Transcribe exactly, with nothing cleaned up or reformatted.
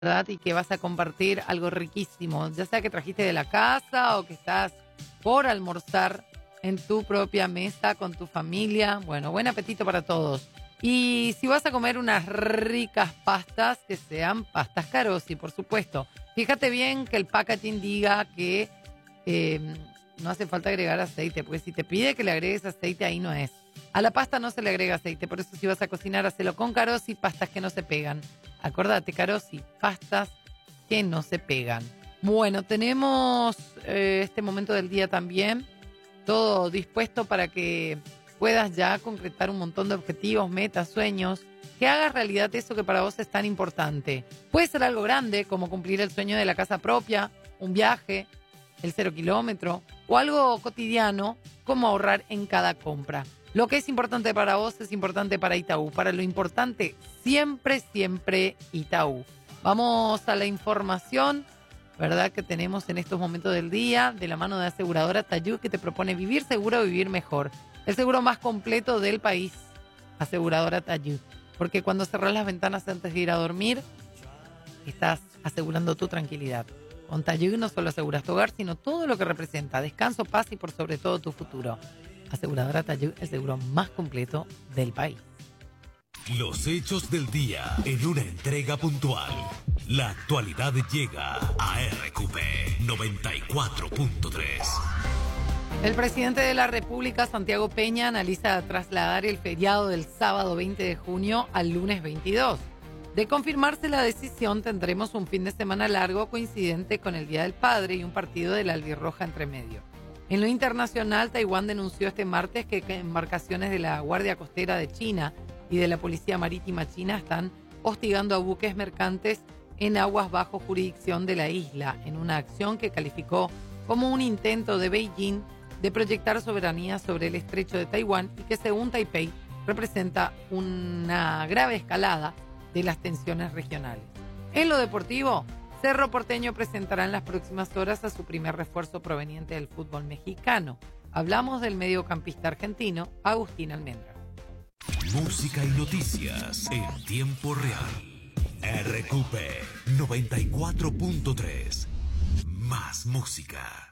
¿verdad? Y que vas a compartir algo riquísimo, ya sea que trajiste de la casa o que estás por almorzar en tu propia mesa con tu familia. Bueno, buen apetito para todos. Y si vas a comer unas ricas pastas, que sean pastas Carosi, por supuesto. Fíjate bien que el packaging diga que eh, no hace falta agregar aceite, porque si te pide que le agregues aceite, ahí no es. A la pasta no se le agrega aceite, por eso si vas a cocinar, hacelo con Carosi, pastas que no se pegan. Acordate, Carosi, pastas que no se pegan. Bueno, tenemos eh, este momento del día también, todo dispuesto para que puedas ya concretar un montón de objetivos, metas, sueños, que hagas realidad eso que para vos es tan importante. Puede ser algo grande, como cumplir el sueño de la casa propia, un viaje, el cero kilómetro, o algo cotidiano, como ahorrar en cada compra. Lo que es importante para vos es importante para Itaú. Para lo importante, siempre, siempre Itaú. Vamos a la información, ¿verdad?, que tenemos en estos momentos del día, de la mano de aseguradora Tayú, que te propone vivir seguro, vivir mejor. El seguro más completo del país, aseguradora Tayú. Porque cuando cerrás las ventanas antes de ir a dormir, estás asegurando tu tranquilidad. Con Tayú no solo aseguras tu hogar, sino todo lo que representa descanso, paz y por sobre todo tu futuro. Aseguradora Tayú, el seguro más completo del país. Los hechos del día en una entrega puntual. La actualidad llega a R Q P noventa y cuatro punto tres. El presidente de la República, Santiago Peña, analiza trasladar el feriado del sábado veinte de junio al lunes veintidós. De confirmarse la decisión, tendremos un fin de semana largo coincidente con el Día del Padre y un partido de la albirroja entre medio. En lo internacional, Taiwán denunció este martes que embarcaciones de la Guardia Costera de China y de la Policía Marítima China están hostigando a buques mercantes en aguas bajo jurisdicción de la isla, en una acción que calificó como un intento de Beijing de proyectar soberanía sobre el estrecho de Taiwán y que, según Taipei, representa una grave escalada de las tensiones regionales. En lo deportivo, Cerro Porteño presentará en las próximas horas a su primer refuerzo proveniente del fútbol mexicano. Hablamos del mediocampista argentino Agustín Almendra. Música y noticias en tiempo real. R Q P noventa y cuatro punto tres. Más música.